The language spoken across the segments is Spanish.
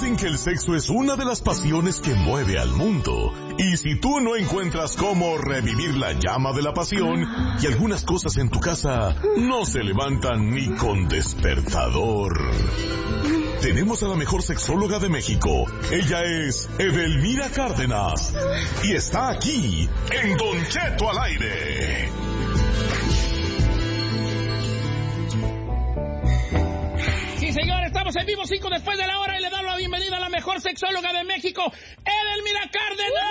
Dicen que el sexo es una de las pasiones que mueve al mundo. Y si tú no encuentras cómo revivir la llama de la pasión, y algunas cosas en tu casa no se levantan ni con despertador. Tenemos a la mejor sexóloga de México. Ella es Edelmira Cárdenas. Y está aquí, en Don Cheto al aire. Sí, señor, estamos en vivo 5 después de la hora y le damos la bienvenida a la mejor sexóloga de México, Edelmira Cárdenas.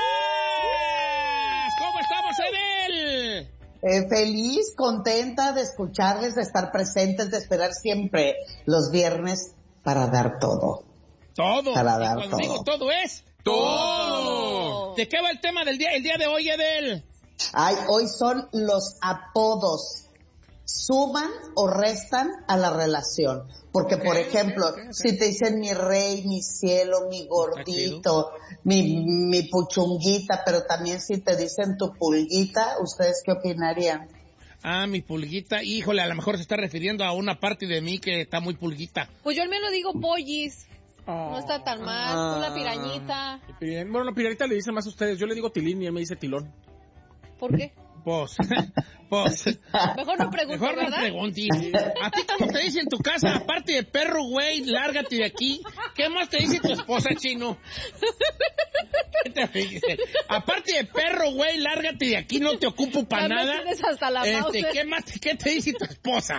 ¿Cómo estamos, Edel? Feliz, contenta de escucharles, de estar presentes, de esperar siempre los viernes para dar todo. Todo. Para y dar cuando todo. digo todo es todo. ¿De qué va el tema del día, el día de hoy, Edel? Ay, hoy son los apodos. ¿Suman o restan a la relación? Porque, por ejemplo, si te dicen mi rey, mi cielo, mi gordito, mi puchunguita, pero también si te dicen tu pulguita, ¿ustedes qué opinarían? Ah, mi pulguita. Híjole, a lo mejor se está refiriendo a una parte de mí que está muy pulguita. Pues yo al menos digo pollis. No está tan mal. Una pirañita. Bueno, la piranita le dicen más a ustedes. Yo le digo tilín y él me dice tilón. ¿Por qué? Pues. Mejor no preguntes, Mejor no ¿verdad? preguntes. ¿A ti cómo te dice en tu casa? Aparte de perro, güey, lárgate de aquí. ¿Qué más te dice tu esposa, Chino? ¿Qué te dice? Aparte de perro, güey, lárgate de aquí, no te ocupo para Ya me nada. tienes hasta la Mauser. ¿Qué te dice tu esposa?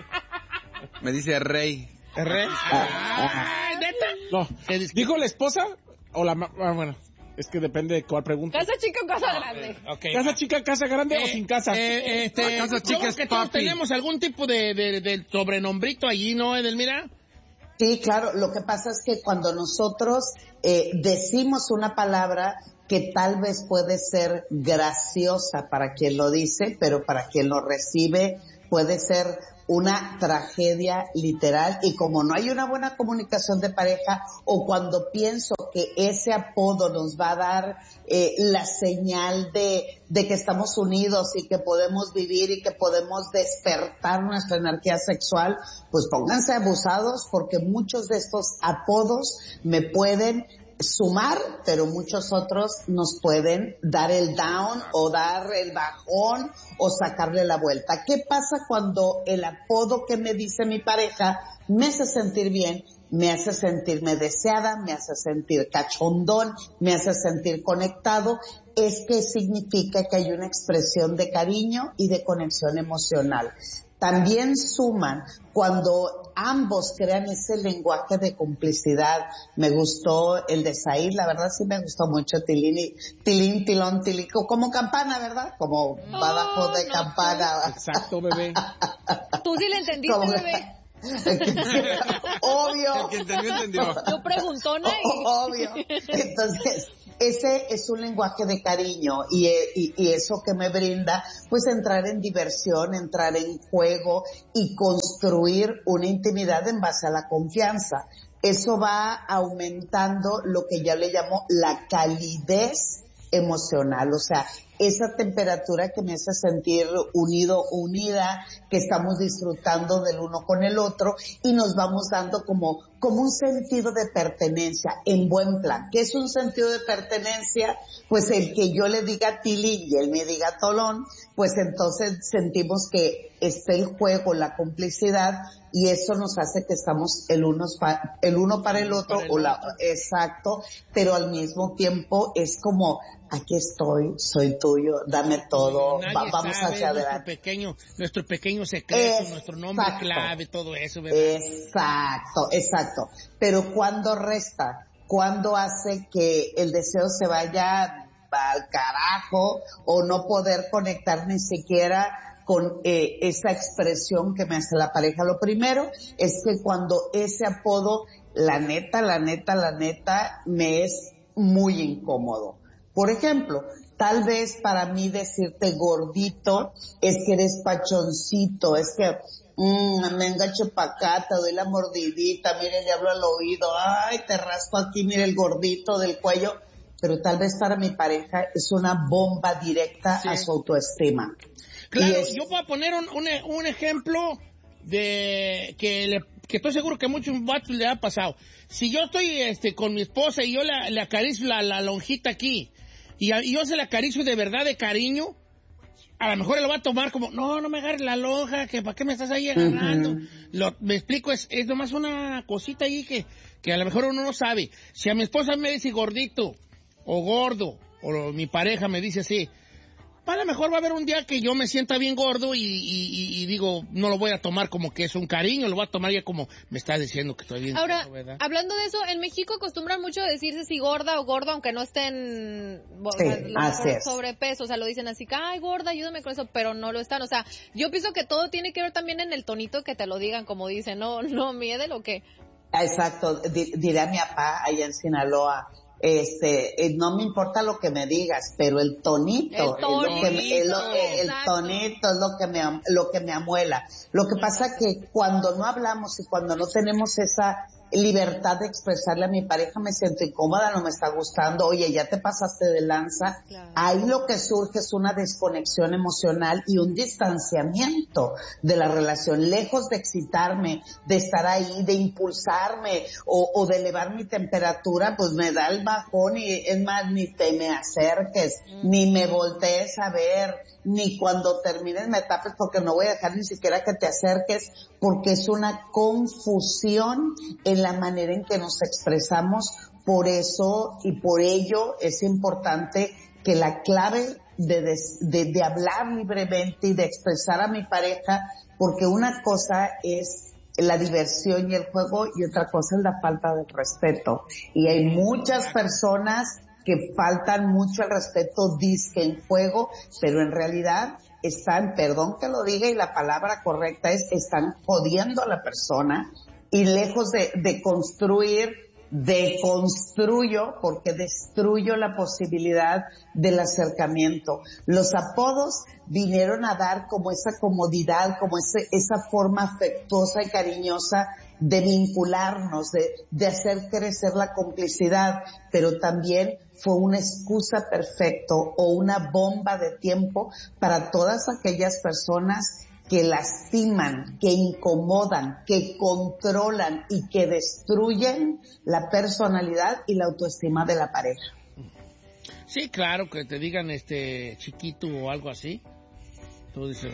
Me dice rey. ¿Rey? Ay, ¿neta? No. ¿Dijo la esposa o la bueno, es que depende de cuál pregunta. ¿Casa chica o casa grande? Okay. ¿Casa chica, casa grande o sin casa? Casa chica es que todos papi. tenemos algún tipo de sobrenombrito allí, ¿no, Edelmira? Sí, claro, lo que pasa es que cuando nosotros decimos una palabra que tal vez puede ser graciosa para quien lo dice, pero para quien lo recibe puede ser una tragedia literal, y como no hay una buena comunicación de pareja, o cuando pienso que ese apodo nos va a dar la señal de que estamos unidos y que podemos vivir y que podemos despertar nuestra energía sexual, pues pónganse abusados, porque muchos de estos apodos me pueden sumar, pero muchos otros nos pueden dar el down o dar el bajón o sacarle la vuelta. ¿Qué pasa cuando el apodo que me dice mi pareja me hace sentir bien, me hace sentirme deseada, me hace sentir cachondón, me hace sentir conectado? Es que significa que hay una expresión de cariño y de conexión emocional. También suman cuando ambos crean ese lenguaje de complicidad. Me gustó el de Said, la verdad sí me gustó mucho. Tilín, tilón, tilín, como campana, ¿verdad? Como badajo de campana. Exacto, bebé. Tú sí le entendiste, Como- bebé. Obvio. El que entendió. Yo preguntona y... Obvio. Entonces, ese es un lenguaje de cariño y eso que me brinda, pues entrar en diversión, entrar en juego y construir una intimidad en base a la confianza. Eso va aumentando lo que ya le llamo la calidez emocional, o sea, esa temperatura que me hace sentir unido, unida, que estamos disfrutando del uno con el otro y nos vamos dando como un sentido de pertenencia en buen plan. ¿Qué es un sentido de pertenencia? Pues el que yo le diga Tilín y él me diga Tolón, pues entonces sentimos que está el juego, la complicidad, y eso nos hace que estamos el uno para el otro, exacto, pero al mismo tiempo es como, aquí estoy, soy tuyo, dame todo, vamos sabe, hacia adelante. Nuestro pequeño secreto, nuestro nombre clave, todo eso, ¿verdad? Exacto. Pero cuando resta, cuando hace que el deseo se vaya al carajo o no poder conectar ni siquiera con esa expresión que me hace la pareja. Lo primero es que cuando ese apodo, la neta, me es muy incómodo. Por ejemplo, tal vez para mí decirte gordito es que eres pachoncito, es que me engancho pa' acá, te doy la mordidita, mire, le hablo al oído, ay, te rasco aquí, mire el gordito del cuello, pero tal vez para mi pareja es una bomba directa a su autoestima. Claro, yo voy a poner un ejemplo de que que estoy seguro que a muchos vatos le ha pasado. Si yo estoy con mi esposa y yo le acaricio la lonjita aquí, y yo se la acaricio de verdad, de cariño, a lo mejor él lo va a tomar como, no me agarres la lonja, que ¿para qué me estás ahí agarrando? Me explico, es nomás una cosita ahí que a lo mejor uno no sabe. Si a mi esposa me dice gordito, o gordo, o mi pareja me dice así, a lo mejor va a haber un día que yo me sienta bien gordo y digo, no lo voy a tomar como que es un cariño, lo voy a tomar ya como me está diciendo que estoy bien. Ahora, gordo, ¿verdad? hablando de eso, en México acostumbran mucho a decirse si gorda o gordo, aunque no estén sobrepeso, o sea, lo dicen así, ay, gorda, ayúdame con eso, pero no lo están, o sea, yo pienso que todo tiene que ver también en el tonito que te lo digan, como dicen, no, mide lo que... Exacto, dirá mi papá allá en Sinaloa, no me importa lo que me digas, pero el tonito, el tonito es lo que me amuela. Lo que pasa que cuando no hablamos y cuando no tenemos esa libertad de expresarle a mi pareja, me siento incómoda, no me está gustando, oye, ya te pasaste de lanza, claro. Ahí lo que surge es una desconexión emocional y un distanciamiento de la relación, lejos de excitarme, de estar ahí, de impulsarme o de elevar mi temperatura, pues me da el bajón y es más, ni te me acerques, ni me voltees a ver, ni cuando termines me tapes porque no voy a dejar ni siquiera que te acerques, porque es una confusión en la manera en que nos expresamos. Por eso y por ello es importante que la clave de hablar libremente y de expresar a mi pareja, porque una cosa es la diversión y el juego y otra cosa es la falta de respeto. Y hay muchas personas que faltan mucho al respeto, dizque en juego, pero en realidad están, perdón que lo diga y la palabra correcta es, están jodiendo a la persona y lejos de construir, deconstruyo porque destruyo la posibilidad del acercamiento. Los apodos vinieron a dar como esa comodidad, como esa forma afectuosa y cariñosa de vincularnos, de hacer crecer la complicidad, pero también fue una excusa perfecta o una bomba de tiempo para todas aquellas personas que lastiman, que incomodan, que controlan y que destruyen la personalidad y la autoestima de la pareja. Sí, claro, que te digan chiquito o algo así. Tú dices,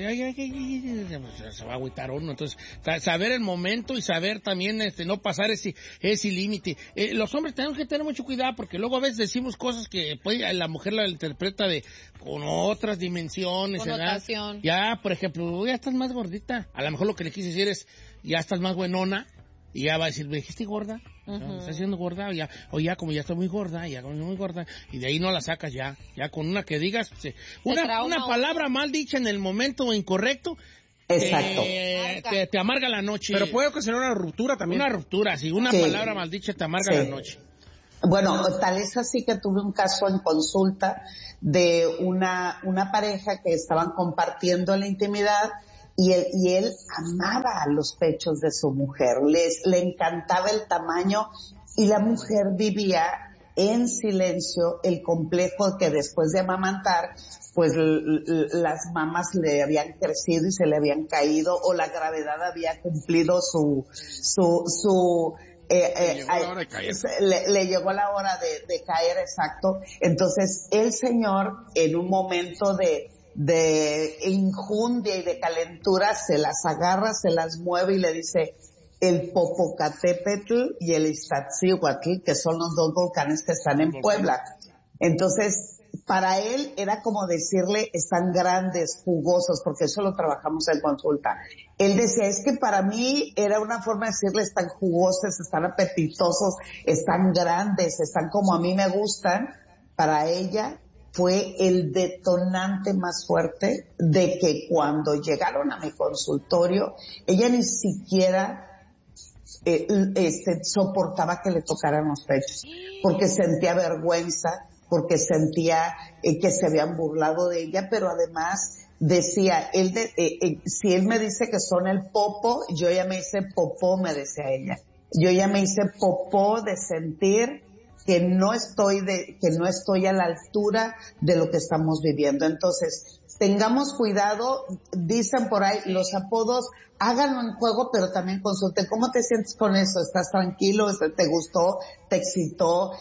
se va a agüitar uno. Entonces, saber el momento y saber también no pasar ese límite. Los hombres tenemos que tener mucho cuidado porque luego a veces decimos cosas que la mujer la interpreta con otras dimensiones. Connotación. Ya, por ejemplo, ya estás más gordita. A lo mejor lo que le quise decir es, ya estás más buenona. Y ya va a decir, ¿me dijiste gorda? ¿Me estás haciendo gorda? O ya como ya estoy muy gorda, y de ahí no la sacas ya con una que digas, una palabra mal dicha en el momento incorrecto, exacto, te amarga la noche. Pero puede ocasionar una ruptura también. Una ruptura, sí, una palabra mal dicha te amarga la noche. Bueno, tal es así que tuve un caso en consulta de una pareja que estaban compartiendo la intimidad. Y él amaba los pechos de su mujer, le encantaba el tamaño y la mujer vivía en silencio el complejo que después de amamantar, pues las mamas le habían crecido y se le habían caído o la gravedad había cumplido le llegó la hora de caer, exacto. Entonces el señor en un momento de injundia y de calentura se las agarra, se las mueve y le dice el Popocatépetl y el Iztaccíhuatl, que son los dos volcanes que están en Puebla. Entonces, para él era como decirle están grandes, jugosos, porque eso lo trabajamos en consulta. Él decía, es que para mí era una forma de decirle están jugosos, están apetitosos, están grandes, están como a mí me gustan. Para ella fue el detonante más fuerte de que cuando llegaron a mi consultorio, ella ni siquiera soportaba que le tocaran los pechos, porque sentía vergüenza, porque sentía que se habían burlado de ella, pero además decía, si él me dice que son el popo, yo ya me hice popó, me decía ella. Yo ya me hice popó de sentir que no estoy a la altura de lo que estamos viviendo. Entonces, tengamos cuidado, dicen por ahí, los apodos, háganlo en juego, pero también consulten. ¿Cómo te sientes con eso? ¿Estás tranquilo? ¿Te gustó? ¿Te excitó?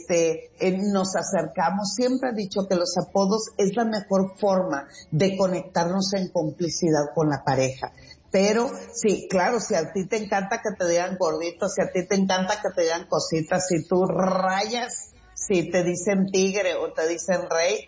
Nos acercamos. Siempre he dicho que los apodos es la mejor forma de conectarnos en complicidad con la pareja. Pero, sí, claro, si a ti te encanta que te digan gordito, si a ti te encanta que te digan cositas, si tú rayas, si te dicen tigre o te dicen rey,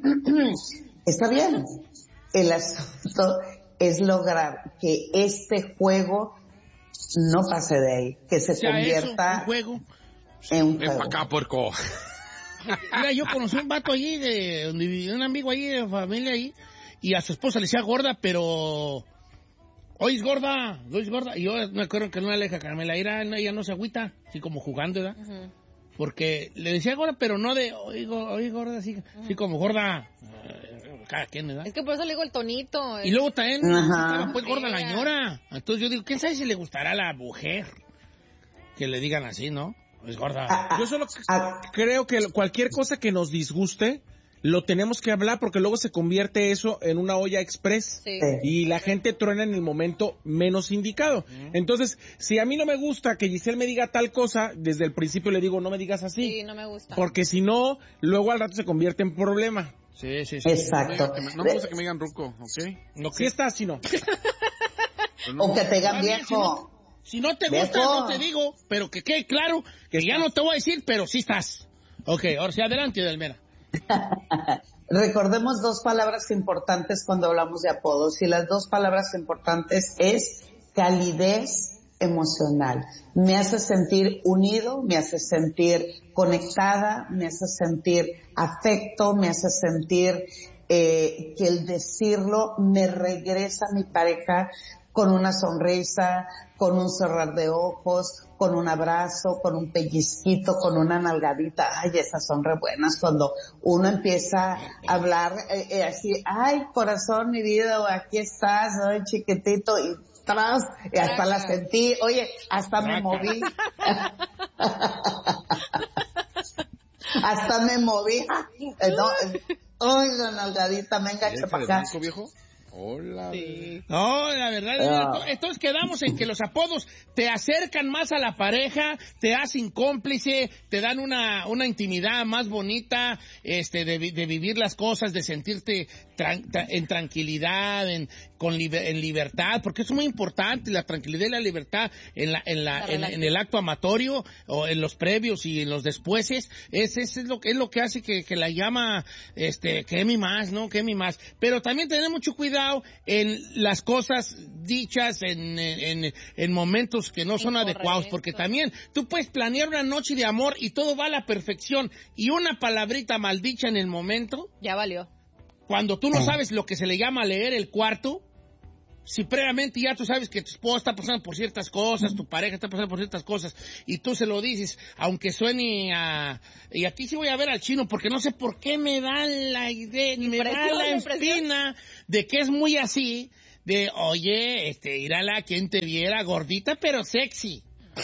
está bien. El asunto es lograr que este juego no pase de ahí, que se convierta un juego. En un Ven juego. para acá, puerco. Mira, yo conocí un vato allí, un amigo allí de familia ahí, y a su esposa le decía gorda, pero... Oye, es gorda. Y yo me acuerdo que en una leja Carmela, ella no se agüita, así como jugando, ¿verdad? Uh-huh. Porque le decía gorda, pero no de, oye gorda, así como gorda. Cada quien, ¿verdad? Es que por eso le digo el tonito. Y luego también estaba pues gorda la señora. Entonces yo digo, ¿quién sabe si le gustará a la mujer que le digan así, no? Es gorda. Yo solo creo que cualquier cosa que nos disguste, lo tenemos que hablar porque luego se convierte eso en una olla express. Sí. Y la gente truena en el momento menos indicado. Entonces, si a mí no me gusta que Giselle me diga tal cosa, desde el principio le digo, no me digas así. Sí, no me gusta. Porque si no, luego al rato se convierte en problema. Sí. Exacto. No me gusta que me digan ruco, ¿ok? No, si está, si no. O que te digan viejo. Si no te gusta, no te digo, pero que quede claro que ya no te voy a decir, pero sí estás. Ok, ahora sí, adelante, Delmera. Recordemos dos palabras importantes cuando hablamos de apodos, y las dos palabras importantes es calidez emocional. Me hace sentir unido, me hace sentir conectada, me hace sentir afecto, me hace sentir que el decirlo me regresa a mi pareja con una sonrisa, con un cerrar de ojos, con un abrazo, con un pellizquito, con una nalgadita. Ay, esas son re buenas cuando uno empieza a hablar así, ay, corazón, mi vida, aquí estás, ay, chiquitito, y tras, y hasta la sentí, oye, hasta me moví. Hasta me moví. Ay, la nalgadita, venga, echa para acá. ¿Viejo? Hola. Sí. No, la verdad, entonces quedamos en que los apodos te acercan más a la pareja, te hacen cómplice, te dan una intimidad más bonita, de vivir las cosas, de sentirte en tranquilidad, en libertad, porque es muy importante la tranquilidad y la libertad en el acto amatorio, o en los previos y en los despuéses. Es lo que hace que la llama, queme más, ¿no? Queme más. Pero también tener mucho cuidado en las cosas dichas en momentos que no son adecuados, porque también tú puedes planear una noche de amor y todo va a la perfección, y una palabrita maldicha en el momento ya valió. Cuando tú no sabes lo que se le llama leer el cuarto, si previamente ya tú sabes que tu esposa está pasando por ciertas cosas, tu pareja está pasando por ciertas cosas, y tú se lo dices, aunque suene a... Y aquí sí voy a ver al chino, porque no sé por qué me da la idea, me da la espina de que es muy así, de, oye, írala, quien te viera, gordita pero sexy.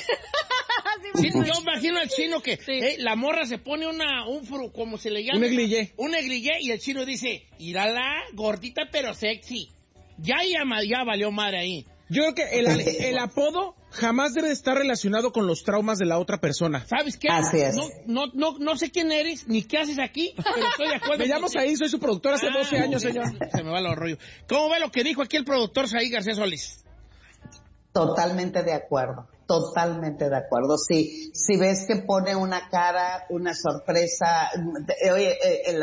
Sí, yo imagino al chino que la morra se pone como se le llama, un negligé, y el chino dice, írala, gordita pero sexy. Ya valió madre ahí. Yo creo que el apodo jamás debe estar relacionado con los traumas de la otra persona. ¿Sabes qué? Así es. No sé quién eres, ni qué haces aquí, pero estoy de acuerdo. Me llamo Saí, soy su productor hace 12 años, señor. Se me va el rollo. ¿Cómo ve lo que dijo aquí el productor Saí García Solís? Totalmente de acuerdo. Totalmente de acuerdo. Si ves que pone una cara, una sorpresa, oye,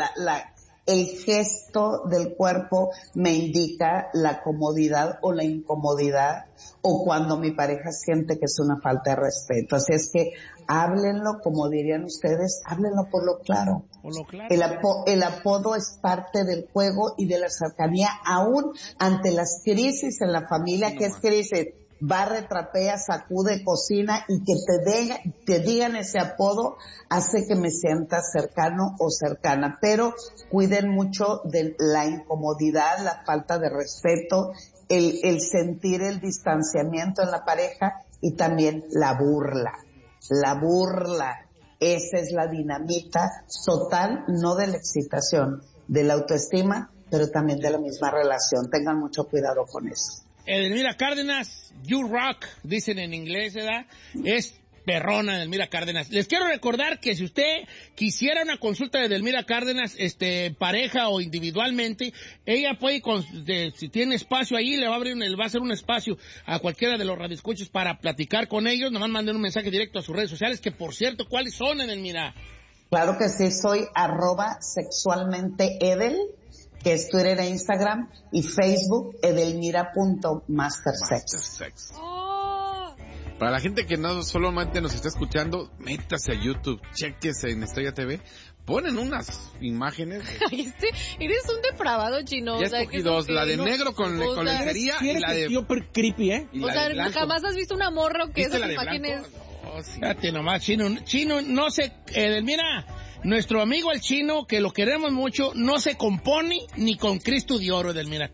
el gesto del cuerpo me indica la comodidad o la incomodidad, o cuando mi pareja siente que es una falta de respeto. Así es que háblenlo, como dirían ustedes, háblenlo por lo claro. Por lo claro. El apodo es parte del juego y de la cercanía, aún ante las crisis en la familia, que es crisis. Barre, trapea, sacude, cocina, y que te digan ese apodo hace que me sienta cercano o cercana. Pero cuiden mucho de la incomodidad, la falta de respeto, el sentir el distanciamiento en la pareja, y también la burla. La burla, esa es la dinamita total, no de la excitación, de la autoestima, pero también de la misma relación. Tengan mucho cuidado con eso. Edelmira Cárdenas, You Rock, dicen en inglés, ¿verdad? Es perrona Edelmira Cárdenas. Les quiero recordar que si usted quisiera una consulta de Edelmira Cárdenas, pareja o individualmente, ella puede, si tiene espacio ahí, le va a hacer un espacio a cualquiera de los radioescuchos para platicar con ellos. Nomás manden un mensaje directo a sus redes sociales, que por cierto, ¿cuáles son, Edelmira? Claro que sí, soy @sexualmenteedel, que es Twitter e Instagram, y Facebook, edelmira.mastersex. Para la gente que no solamente nos está escuchando, métase a YouTube, chequese en Estrella TV, ponen unas imágenes. Eres un depravado, Chino. Ya escogí dos, la de negro con lencería y la de... creepy, ¿eh? O sea, jamás has visto una morro que esas imágenes... No, sí. Fíjate nomás, Chino, no sé, Edelmira, nuestro amigo el Chino, que lo queremos mucho, no se compone ni con Cristo de oro, Edelmira.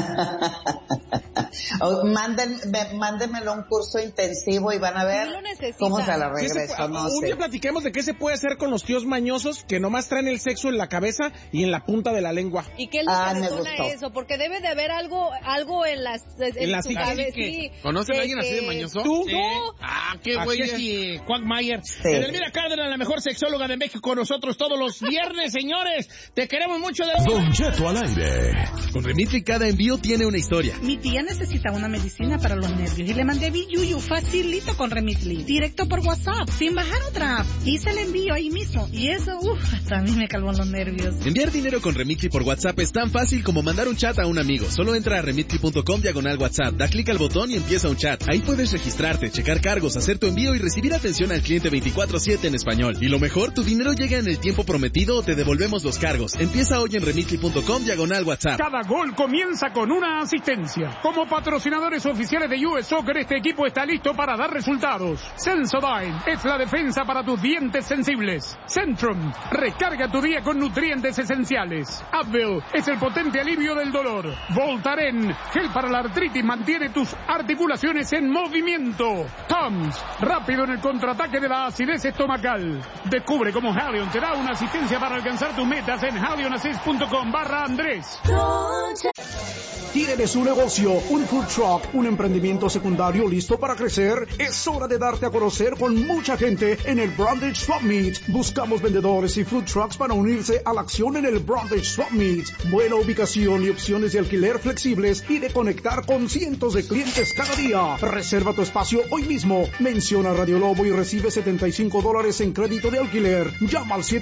Mándenmelo un curso intensivo y van a ver cómo se la regreso. Un día platiquemos de qué se puede hacer con los tíos mañosos que nomás traen el sexo en la cabeza y en la punta de la lengua. ¿Y qué es lo que detona eso? Porque debe de haber algo en su cabeza. Sí. ¿Conocen a alguien así de mañoso? ¿Tú? Sí. No. Qué güey. Sí, Quagmire. Sí. Edelmira Cárdenas, la mejor sexóloga de México, con nosotros todos los viernes, señores. Te queremos mucho, Edelmira. Don Cheto al aire. Con Remitly cada envío tiene una historia. Mi tía necesitaba una medicina para los nervios y le mandé Biyuyu facilito con Remitly, directo por WhatsApp, sin bajar otra app. Hice el envío ahí mismo y eso, hasta a mí me calmó los nervios. Enviar dinero con Remitly por WhatsApp es tan fácil como mandar un chat a un amigo. Solo entra a remitly.com/WhatsApp, da clic al botón y empieza un chat. Ahí puedes registrarte, checar cargos, hacer tu envío y recibir atención al cliente 24/7 en español. Y lo mejor, tu dinero llega en el tiempo prometido o te devolvemos los cargos. Empieza hoy en remitly.com/WhatsApp. Cada gol comienza con una asistencia. Como patrocinadores oficiales de US Soccer, este equipo está listo para dar resultados. Sensodyne es la defensa para tus dientes sensibles. Centrum, recarga tu día con nutrientes esenciales. Advil es el potente alivio del dolor. Voltaren, gel para la artritis, mantiene tus articulaciones en movimiento. Tums, rápido en el contraataque de la acidez estomacal. Descubre cómo Halion te da una asistencia para alcanzar tus metas en halionassist.com/Andrés. ¿Tienes un negocio, un food truck, un emprendimiento secundario listo para crecer? Es hora de darte a conocer con mucha gente en el Brandage Swap Meet. Buscamos vendedores y food trucks para unirse a la acción en el Brandage Swap Meet. Buena ubicación y opciones de alquiler flexibles y de conectar con cientos de clientes cada día. Reserva tu espacio hoy mismo. Menciona Radio Lobo y recibe $75 en crédito de alquiler. Llama al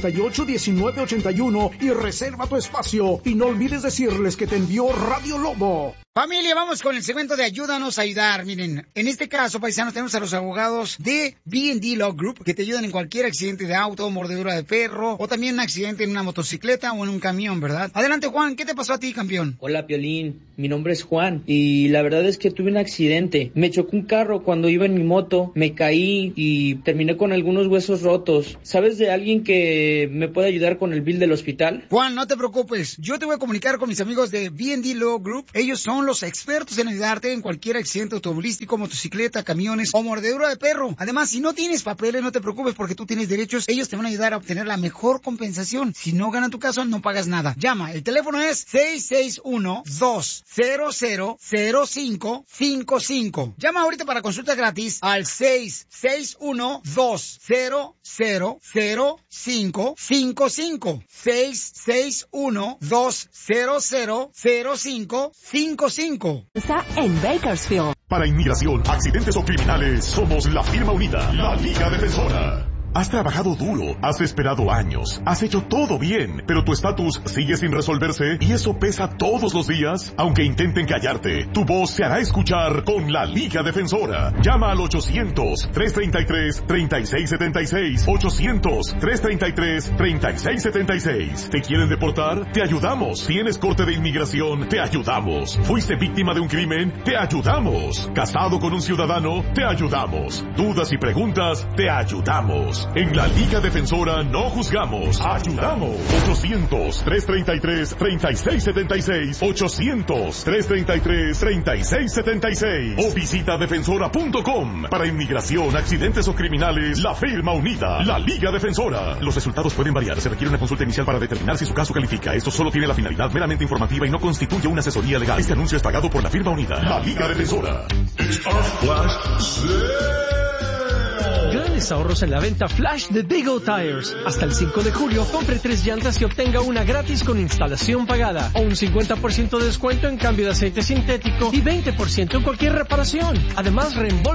748-1981 y reserva tu espacio. Y no olvides decirles que te envió Radio Lobo. Familia, vamos con el segmento de Ayúdanos a Ayudar. Miren, en este caso, paisanos, tenemos a los abogados de B&D Law Group que te ayudan en cualquier accidente de auto, mordedura de perro o también un accidente en una motocicleta o en un camión, ¿verdad? Adelante, Juan, ¿qué te pasó a ti, campeón? Hola, Piolín. Mi nombre es Juan y la verdad es que tuve un accidente. Me chocó un carro cuando iba en mi moto, me caí y terminé con algunos huesos rotos. ¿Sabes de alguien que me puede ayudar con el bill del hospital? Juan, no te preocupes. Yo te voy a comunicar con mis amigos de B&D Law Group. Ellos son los expertos en ayudarte en cualquier accidente automovilístico, motocicleta, camiones o mordedura de perro. Además, si no tienes papeles, no te preocupes porque tú tienes derechos. Ellos te van a ayudar a obtener la mejor compensación. Si no ganan tu caso, no pagas nada. Llama. El teléfono es 661-200-0555. Llama ahorita para consulta gratis al 661-200-0555. 661-200-0555. Está en Bakersfield. Para inmigración, accidentes o criminales, somos la firma unida, la Liga Defensora. Has trabajado duro, has esperado años, has hecho todo bien, pero tu estatus sigue sin resolverse y eso pesa todos los días. Aunque intenten callarte, tu voz se hará escuchar con la Liga Defensora. Llama al 800-333-3676. 800-333-3676. ¿Te quieren deportar? Te ayudamos. ¿Tienes corte de inmigración? Te ayudamos. ¿Fuiste víctima de un crimen? Te ayudamos. ¿Casado con un ciudadano? Te ayudamos. ¿Dudas y preguntas? Te ayudamos. En la Liga Defensora no juzgamos, ayudamos. 800-333-3676. 800-333-3676. O visita defensora.com. Para inmigración, accidentes o criminales, la firma unida. La Liga Defensora. Los resultados pueden variar. Se requiere una consulta inicial para determinar si su caso califica. Esto solo tiene la finalidad meramente informativa y no constituye una asesoría legal. Este anuncio es pagado por la firma unida. La Liga Defensora. Grandes ahorros en la venta flash de Big O Tires. Hasta el 5 de julio, compre 3 llantas y obtenga una gratis con instalación pagada. O un 50% de descuento en cambio de aceite sintético y 20% en cualquier reparación. Además, reembolso